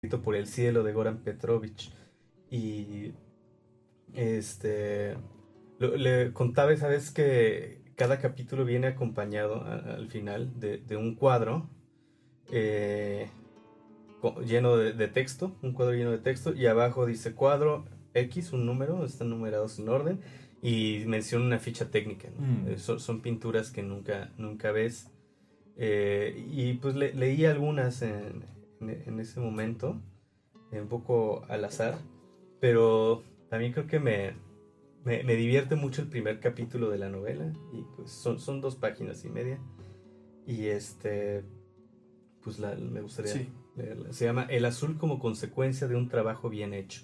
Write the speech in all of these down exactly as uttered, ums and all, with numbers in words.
escrito por El cielo de Goran Petrovich. Y este lo- le contaba esa vez que cada capítulo viene acompañado a- al final de, de un cuadro eh, co- lleno de, de texto, un cuadro lleno de texto, y abajo dice cuadro X, un número, están numerados en orden, y menciona una ficha técnica, ¿no? Eh, Mm. son, son pinturas que nunca, nunca ves. Eh, y pues le- leí algunas en, en, en ese momento, un poco al azar, pero también creo que me, me, me divierte mucho el primer capítulo de la novela, y pues son, son dos páginas y media, y este, pues la, me gustaría Sí. leerla. Se llama El azul como consecuencia de un trabajo bien hecho.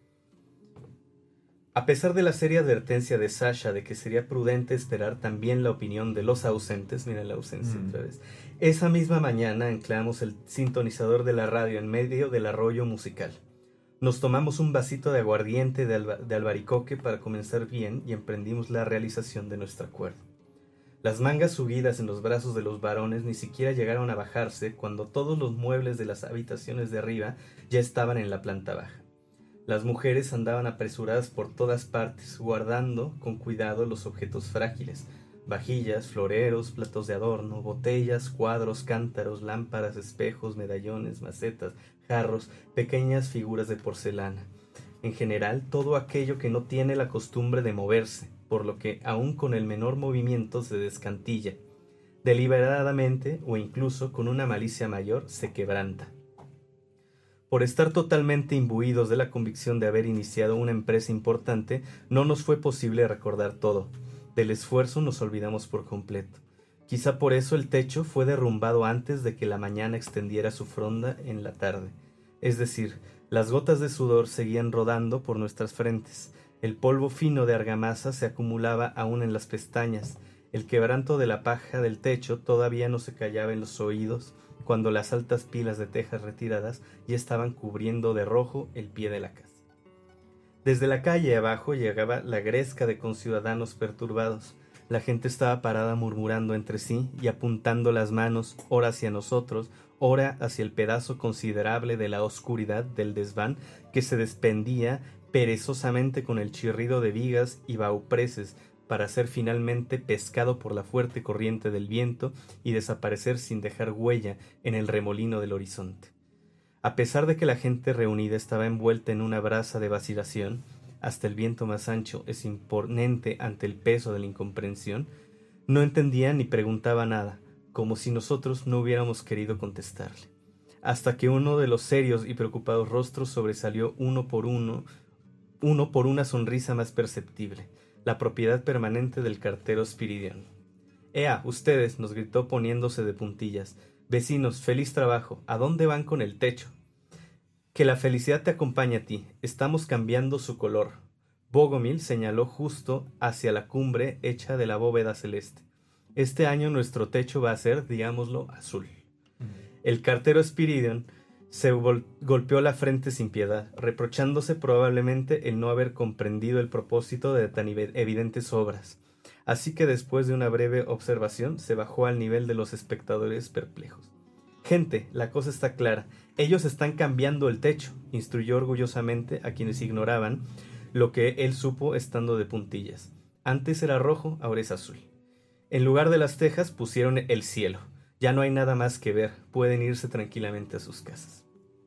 A pesar de la seria advertencia de Sasha de que sería prudente esperar también la opinión de los ausentes, mira la ausencia Mm. otra vez, esa misma mañana anclamos el sintonizador de la radio en medio del arroyo musical. Nos tomamos un vasito de aguardiente de, alba- de albaricoque para comenzar bien y emprendimos la realización de nuestro acuerdo. Las mangas subidas en los brazos de los varones ni siquiera llegaron a bajarse cuando todos los muebles de las habitaciones de arriba ya estaban en la planta baja. Las mujeres andaban apresuradas por todas partes, guardando con cuidado los objetos frágiles: vajillas, floreros, platos de adorno, botellas, cuadros, cántaros, lámparas, espejos, medallones, macetas, jarros, pequeñas figuras de porcelana. En general, todo aquello que no tiene la costumbre de moverse, por lo que aun con el menor movimiento se descantilla. Deliberadamente o incluso con una malicia mayor se quebranta. Por estar totalmente imbuidos de la convicción de haber iniciado una empresa importante, no nos fue posible recordar todo. Del esfuerzo nos olvidamos por completo. Quizá por eso el techo fue derrumbado antes de que la mañana extendiera su fronda en la tarde. Es decir, las gotas de sudor seguían rodando por nuestras frentes. El polvo fino de argamasa se acumulaba aún en las pestañas. El quebranto de la paja del techo todavía no se callaba en los oídos cuando las altas pilas de tejas retiradas ya estaban cubriendo de rojo el pie de la casa. Desde la calle abajo llegaba la gresca de conciudadanos perturbados. La gente estaba parada murmurando entre sí y apuntando las manos, ora hacia nosotros, ora hacia el pedazo considerable de la oscuridad del desván que se despendía perezosamente con el chirrido de vigas y baupreces, para ser finalmente pescado por la fuerte corriente del viento y desaparecer sin dejar huella en el remolino del horizonte. A pesar de que la gente reunida estaba envuelta en una brasa de vacilación, hasta el viento más ancho es imponente ante el peso de la incomprensión, no entendía ni preguntaba nada, como si nosotros no hubiéramos querido contestarle. Hasta que uno de los serios y preocupados rostros sobresalió uno por uno, uno por una sonrisa más perceptible, la propiedad permanente del cartero Spiridion. «Ea, ustedes», nos gritó poniéndose de puntillas, «vecinos, feliz trabajo. ¿A dónde van con el techo?» «Que la felicidad te acompañe a ti. Estamos cambiando su color». Bogomil señaló justo hacia la cumbre hecha de la bóveda celeste. «Este año nuestro techo va a ser, digámoslo, azul». El cartero Spiridion se gol- golpeó la frente sin piedad, reprochándose probablemente el no haber comprendido el propósito de tan evidentes obras. Así que después de una breve observación se bajó al nivel de los espectadores perplejos. «Gente, la cosa está clara. Ellos están cambiando el techo», instruyó orgullosamente a quienes ignoraban lo que él supo estando de puntillas. «Antes era rojo, ahora es azul. En lugar de las tejas pusieron el cielo. Ya no hay nada más que ver. Pueden irse tranquilamente a sus casas».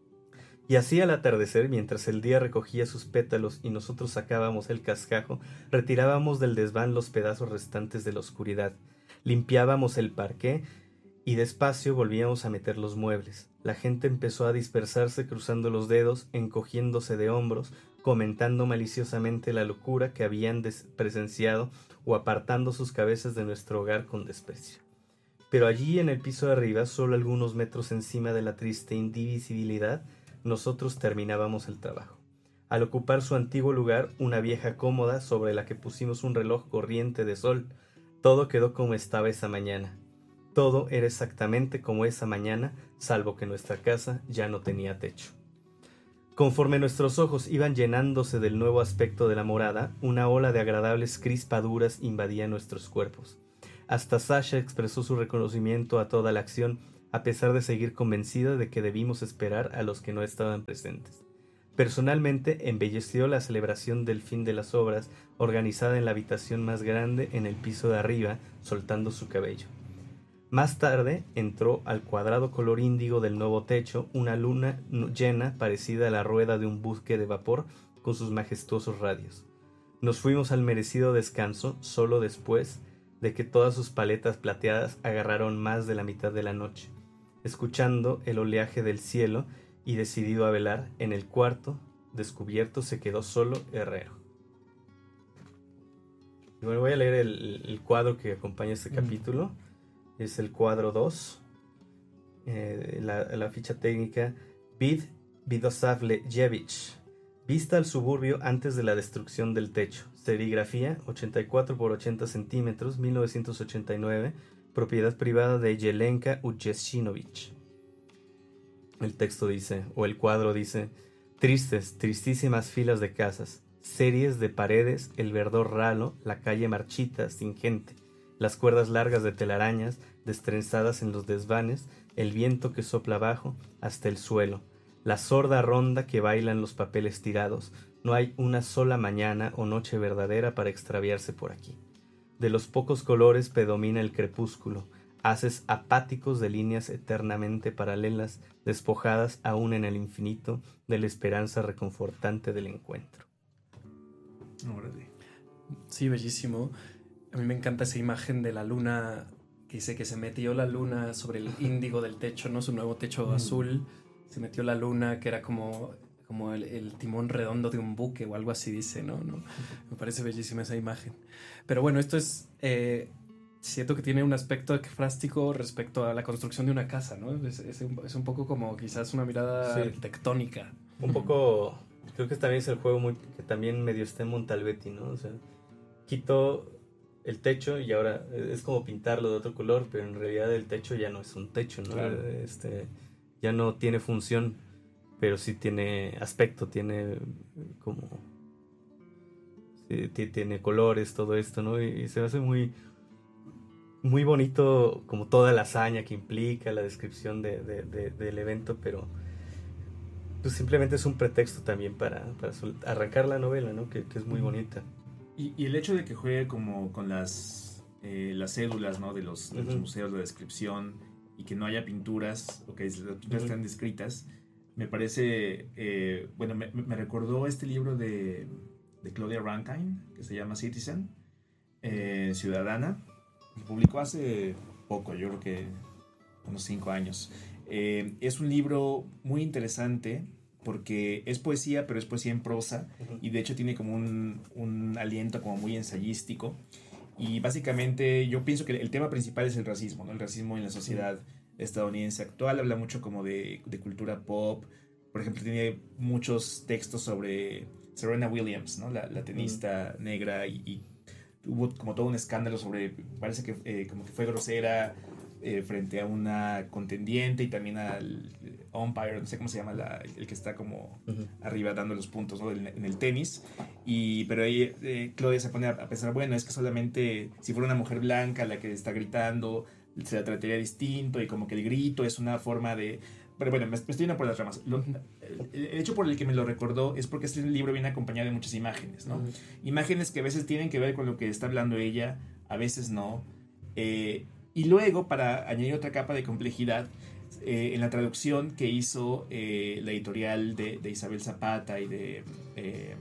Y así al atardecer, mientras el día recogía sus pétalos y nosotros sacábamos el cascajo, retirábamos del desván los pedazos restantes de la oscuridad, limpiábamos el parqué y despacio volvíamos a meter los muebles. La gente empezó a dispersarse cruzando los dedos, encogiéndose de hombros, comentando maliciosamente la locura que habían presenciado o apartando sus cabezas de nuestro hogar con desprecio. Pero allí en el piso de arriba, solo algunos metros encima de la triste indivisibilidad, nosotros terminábamos el trabajo. Al ocupar su antiguo lugar, una vieja cómoda sobre la que pusimos un reloj corriente de sol, todo quedó como estaba esa mañana. Todo era exactamente como esa mañana, salvo que nuestra casa ya no tenía techo. Conforme nuestros ojos iban llenándose del nuevo aspecto de la morada, una ola de agradables crispaduras invadía nuestros cuerpos. Hasta Sasha expresó su reconocimiento a toda la acción, a pesar de seguir convencida de que debimos esperar a los que no estaban presentes. Personalmente embelleció la celebración del fin de las obras, organizada en la habitación más grande en el piso de arriba, soltando su cabello. Más tarde entró al cuadrado color índigo del nuevo techo una luna llena parecida a la rueda de un buque de vapor con sus majestuosos radios. Nos fuimos al merecido descanso solo después de que todas sus paletas plateadas agarraron más de la mitad de la noche, escuchando el oleaje del cielo y decidido a velar. En el cuarto descubierto se quedó solo Herrero. Y bueno, voy a leer el, el cuadro que acompaña este mm. capítulo. Es el cuadro dos. Eh, la, la ficha técnica Vid Vidosavljevic. Vista al suburbio antes de la destrucción del techo. Serigrafía ochenta y cuatro por ochenta centímetros, mil novecientos ochenta y nueve. Propiedad privada de Yelenka Ujesinovich. El texto dice, o el cuadro dice: tristes, tristísimas filas de casas, series de paredes, el verdor ralo, la calle marchita, sin gente, las cuerdas largas de telarañas, destrenzadas en los desvanes, el viento que sopla abajo hasta el suelo, la sorda ronda que bailan los papeles tirados. No hay una sola mañana o noche verdadera para extraviarse por aquí. De los pocos colores predomina el crepúsculo, haces apáticos de líneas eternamente paralelas, despojadas aún en el infinito de la esperanza reconfortante del encuentro. Órale. Sí, bellísimo. A mí me encanta esa imagen de la luna, que dice que se metió la luna sobre el índigo del techo, ¿no? Su nuevo techo mm. azul. Se metió la luna, que era como, como el, el timón redondo de un buque o algo así, dice, ¿no? ¿no? Me parece bellísima esa imagen. Pero bueno, esto es... Eh, siento que tiene un aspecto ekfrástico respecto a la construcción de una casa, ¿no? Es, es, un, es un poco como quizás una mirada sí. arquitectónica. Un poco... Creo que también es el juego muy, que también medio está en Montalbetti, ¿no? O sea, quito el techo y ahora es como pintarlo de otro color, pero en realidad el techo ya no es un techo, ¿no? Claro. Este, ya no tiene función, pero sí tiene aspecto, tiene como... Sí, tiene colores, todo esto, ¿no? Y, y se me hace muy... muy bonito como toda la hazaña que implica la descripción de, de, de, del evento, pero pues simplemente es un pretexto también para, para arrancar la novela, ¿no? Que, que es muy bonita. Y, y el hecho de que juegue como con las, eh, las cédulas, ¿no? de, los, de uh-huh. los museos, la descripción, y que no haya pinturas, o que las pinturas uh-huh. están descritas, me parece, eh, bueno, me, me recordó este libro de, de Claudia Rankine, que se llama Citizen, eh, Ciudadana, que publicó hace poco, yo creo que unos cinco años. Eh, es un libro muy interesante porque es poesía, pero es poesía en prosa, uh-huh. y de hecho tiene como un, un aliento como muy ensayístico, y básicamente yo pienso que el tema principal es el racismo, ¿no? El racismo en la sociedad uh-huh. estadounidense actual. Habla mucho como de, de cultura pop. Por ejemplo, tiene muchos textos sobre Serena Williams, ¿no? la, la tenista uh-huh. negra, y, y hubo como todo un escándalo sobre, parece que eh, como que fue grosera eh, frente a una contendiente, y también al umpire, no sé cómo se llama, la, el que está como uh-huh. arriba dando los puntos, ¿no? en, en el tenis. Y, pero ahí eh, Claudia se pone a, a pensar, bueno, es que solamente si fuera una mujer blanca la que está gritando, se la trataría distinto, y como que el grito es una forma de... Pero bueno, me, me estoy yendo por las ramas. Lo, el, el hecho por el que me lo recordó es porque este libro viene acompañado de muchas imágenes, ¿no? Uh-huh. Imágenes que a veces tienen que ver con lo que está hablando ella, a veces no. Eh, y luego, para añadir otra capa de complejidad, eh, en la traducción que hizo eh, la editorial de, de Isabel Zapata y de eh,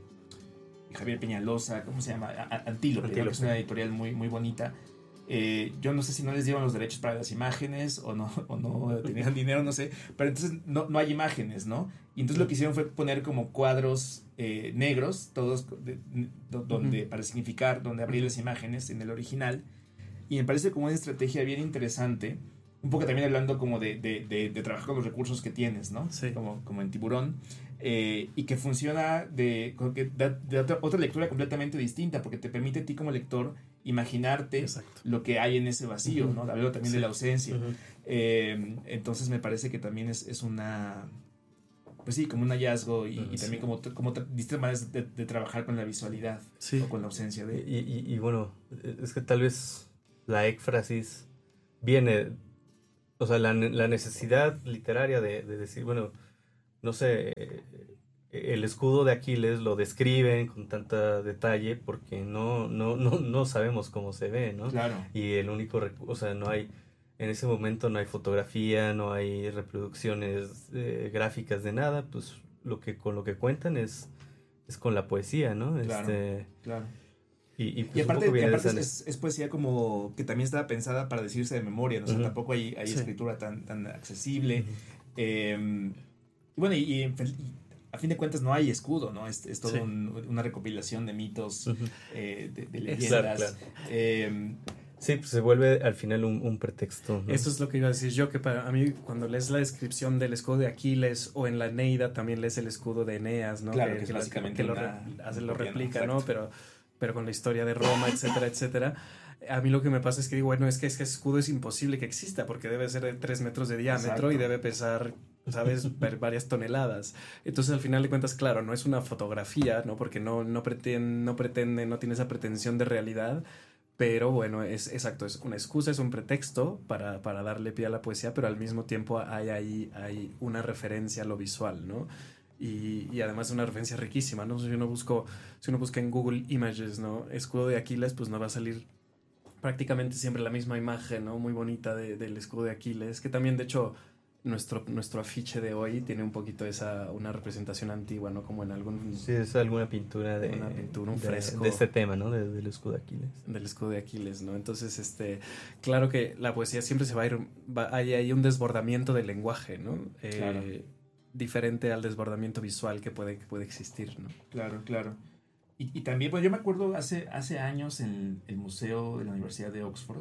Javier Peñalosa, ¿cómo se llama? Antílope, Antílope. ¿no? Que es una editorial muy, muy bonita. Eh, yo no sé si no les dieron los derechos para las imágenes o no, o no tenían dinero, no sé, pero entonces no, no hay imágenes, ¿no? Y entonces lo que hicieron fue poner como cuadros eh, negros, todos de, de, donde, uh-huh. para significar, donde abrir las imágenes en el original, y me parece como una estrategia bien interesante, un poco también hablando como de, de, de, de trabajar con los recursos que tienes, ¿no? Sí. Como, como en Tiburón. Eh, y que funciona de, de, de otra, otra lectura completamente distinta, porque te permite a ti como lector imaginarte Exacto. lo que hay en ese vacío, uh-huh. ¿no? Hablo también sí. de la ausencia. Uh-huh. Eh, entonces me parece que también es, es una... Pues sí, como un hallazgo, y, uh-huh. y también como, como tra- distintas maneras de, de trabajar con la visualidad, sí. o con la ausencia de... Y, y, y bueno, es que tal vez la éfrasis viene o sea, la, la necesidad literaria de, de decir, bueno, no sé, eh, el escudo de Aquiles lo describen con tanta detalle porque no, no, no, no sabemos cómo se ve, ¿no? Claro. Y el único, recu- o sea, no hay, en ese momento no hay fotografía, no hay reproducciones eh, gráficas de nada, pues lo que con lo que cuentan es, es con la poesía, ¿no? Claro, este, claro. Y, y, pues Y aparte, un poco y viene de aparte esa- es, es poesía como que también estaba pensada para decirse de memoria, ¿no? O sea, Ujú. tampoco hay, hay Sí. escritura tan, tan accesible. Ujú. Eh, y bueno, y, y en fel- y a fin de cuentas no hay escudo, ¿no? Es, es todo Sí. un- una recopilación de mitos, Ujú. eh, de, de Es- leyendas. Claro, Eh, Sí, pues se vuelve al final un, un pretexto, ¿no? Eso es lo que iba a decir yo, que para a mí cuando lees la descripción del escudo de Aquiles o en la Eneida también lees el escudo de Eneas, ¿no? Claro, que es lo- básicamente que lo, una- re- hace- una lo copia, ¿no? replica, ¿no? Exacto. Pero, pero con la historia de Roma, etcétera, etcétera. A mí lo que me pasa es que digo, bueno, es que ese escudo es imposible que exista porque debe ser de tres metros de diámetro Exacto. y debe pesar, ¿sabes? Ver varias toneladas. Entonces, al final de cuentas, claro, no es una fotografía, ¿no? Porque no, no, pretende, no pretende, no tiene esa pretensión de realidad. Pero bueno, es exacto, es una excusa, es un pretexto para, para darle pie a la poesía, pero al mismo tiempo hay ahí hay una referencia a lo visual, ¿no? Y, y además una referencia riquísima, ¿no? Si uno, busco, si uno busca en Google Images, ¿no? Escudo de Aquiles, pues no va a salir prácticamente siempre la misma imagen, ¿no? Muy bonita de, del escudo de Aquiles, que también de hecho nuestro, nuestro afiche de hoy tiene un poquito esa, una representación antigua, ¿no? Como en algún... Sí, es alguna pintura de, Una pintura, un de- fresco. de este tema, ¿no? De- del escudo de Aquiles. Del escudo de Aquiles, ¿no? Entonces, este, claro que la poesía siempre se va a ir, va, hay, hay un desbordamiento del lenguaje, ¿no? Eh, Claro. Diferente al desbordamiento visual que puede, que puede existir, ¿no? Claro, claro. Y, y también, pues yo me acuerdo hace, hace años en el museo de la Universidad de Oxford,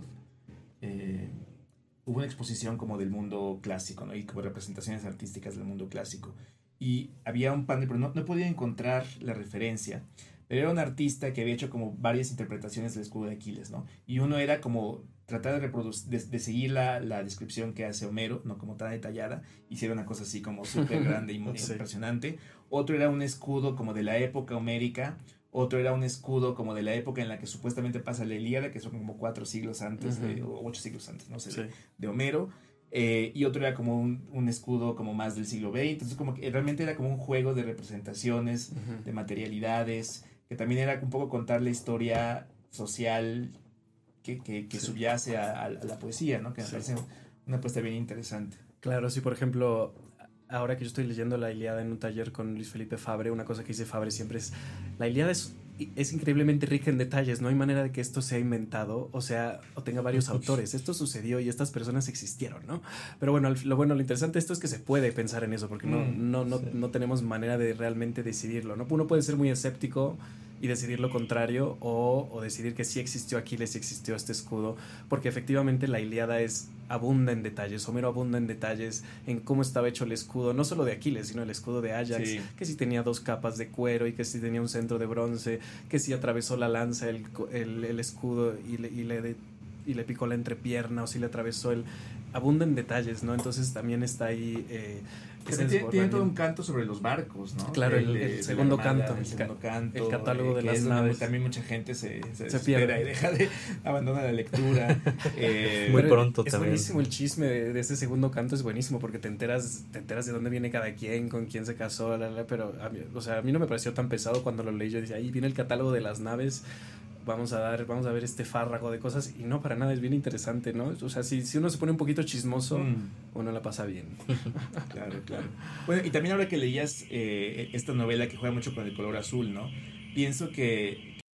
eh, hubo una exposición como del mundo clásico, ¿no? Y como representaciones artísticas del mundo clásico. Y había un panel, pero no, no podía encontrar la referencia. Pero era un artista que había hecho como varias interpretaciones del escudo de Aquiles, ¿no? Y uno era como tratar de reproducir, de, de seguir la, la descripción que hace Homero, no como tan detallada, hiciera una cosa así como súper grande y muy Sí. impresionante. Otro era un escudo como de la época homérica, otro era un escudo como de la época en la que supuestamente pasa la Ilíada, que son como cuatro siglos antes, de, Ujú. o ocho siglos antes, no sé, Sí. de, de Homero. Eh, y otro era como un, un escudo como más del siglo veinte. Entonces como que realmente era como un juego de representaciones, Ujú. de materialidades, que también era un poco contar la historia social que, que, que Sí. subyace a, a la poesía, ¿no? Que me Sí. parece una apuesta bien interesante. Claro, sí, por ejemplo, ahora que yo estoy leyendo la Ilíada en un taller con Luis Felipe Fabre, una cosa que dice Fabre siempre es, la Ilíada es, es increíblemente rica en detalles, no hay manera de que esto sea inventado, o sea, o tenga varios autores, esto sucedió y estas personas existieron, ¿no? Pero bueno, al- lo bueno, lo interesante de esto es que se puede pensar en eso, porque no, Mm, no, no, sí. no tenemos manera de realmente decidirlo, ¿no? Uno puede ser muy escéptico y decidir lo contrario, o, o decidir que sí existió Aquiles, sí existió este escudo, porque efectivamente la Ilíada es abunda en detalles, Homero abunda en detalles en cómo estaba hecho el escudo, no solo de Aquiles, sino el escudo de Ajax, Sí. que si tenía dos capas de cuero y que si tenía un centro de bronce, que si atravesó la lanza el, co- el, el escudo y le, y, le de- y le picó la entrepierna, o si le atravesó el... Abunda en detalles, ¿no? Entonces también está ahí... Eh, ese También tiene, tiene todo un desbordamiento. canto sobre los barcos, ¿no? Claro, el- De- el de la segundo Armada, canto, el segundo canto, el catálogo de que las es donde naves. también mucha gente se, se, Se desespera pierde. y deja de abandona la lectura. Eh, Muy Pero pronto es también. buenísimo el chisme de, de ese segundo canto, es buenísimo porque te enteras te enteras de dónde viene cada quien, con quién se casó, la, la, pero a mí, o sea, a mí no me pareció tan pesado cuando lo leí. Yo decía, ahí viene el catálogo de las naves, vamos a dar vamos a ver este fárrago de cosas, y no, para nada, es bien interesante, ¿no? O sea, si, si uno se pone un poquito chismoso, mm, uno la pasa bien. claro, claro. Bueno, y también ahora que leías eh, esta novela que juega mucho con el color azul, ¿no? Pienso que,